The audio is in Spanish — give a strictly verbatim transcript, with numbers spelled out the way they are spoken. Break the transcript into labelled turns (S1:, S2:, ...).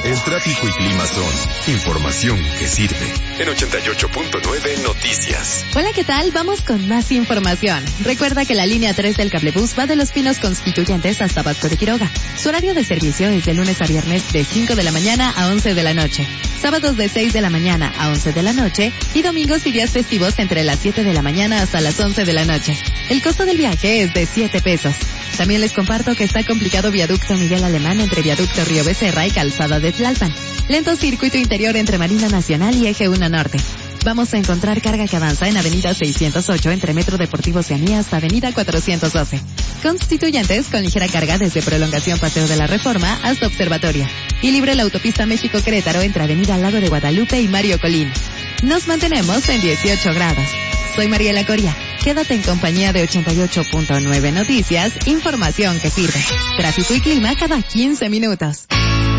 S1: El tráfico y clima son información que sirve. En ochenta y ocho punto nueve Noticias.
S2: Hola, ¿qué tal? Vamos con más información. Recuerda que la línea tres del cablebús va de Los Pinos Constituyentes hasta Vasco de Quiroga. Su horario de servicio es de lunes a viernes de cinco de la mañana a once de la noche. Sábados de seis de la mañana a once de la noche y domingos y días festivos entre las siete de la mañana hasta las once de la noche. El costo del viaje es de siete pesos. También les comparto que está complicado viaducto Miguel Alemán entre viaducto Río Becerra y calzada de Tlalpan. Lento circuito interior entre Marina Nacional y Eje uno Norte. Vamos a encontrar carga que avanza en avenida seiscientos ocho entre Metro Deportivo Oceanía hasta avenida cuatrocientos doce. Constituyentes con ligera carga desde Prolongación Paseo de la Reforma hasta Observatorio. Y libre la autopista México-Querétaro entre avenida Lago de Guadalupe y Mario Colín. Nos mantenemos en dieciocho grados. Soy Mariela Coria. Quédate en compañía de ochenta y ocho punto nueve Noticias, información que sirve. Tráfico y clima cada quince minutos.